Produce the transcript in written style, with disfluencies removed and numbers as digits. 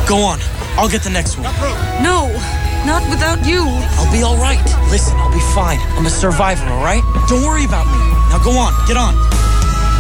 Go on. I'll get the next one. No, not without you. I'll be all right. Listen, I'll be fine. I'm a survivor, all right? Don't worry about me. Now go on. Get on.